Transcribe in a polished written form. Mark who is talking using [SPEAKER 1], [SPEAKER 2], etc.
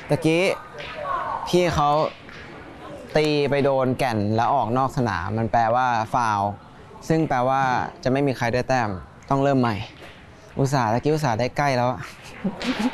[SPEAKER 1] ตะกี้พี่เขาตีไปโดนแก่นแล้วออกนอกสนามมันแปลว่าฟาวล์ซึ่งแปลว่าจะไม่มีใครได้แต้มต้องเริ่มใหม่ตะกี้อุตส่าห์ได้ใกล้แล้ว